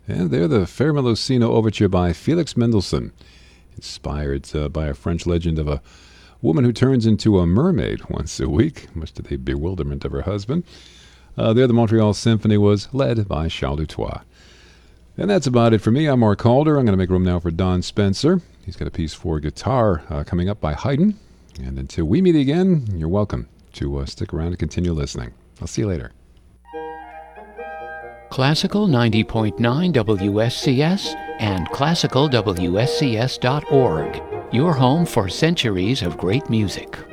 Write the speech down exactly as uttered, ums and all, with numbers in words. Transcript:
And they're the Fairmelosino Overture by Felix Mendelssohn, inspired uh, by a French legend of a woman who turns into a mermaid once a week, much to the bewilderment of her husband. Uh, there, the Montreal Symphony was led by Charles Dutoit. And that's about it for me. I'm Mark Calder. I'm going to make room now for Don Spencer. He's got a piece for guitar uh, coming up by Haydn. And until we meet again, you're welcome to uh, stick around and continue listening. I'll see you later. Classical ninety point nine W S C S and classical W S C S dot org, your home for centuries of great music.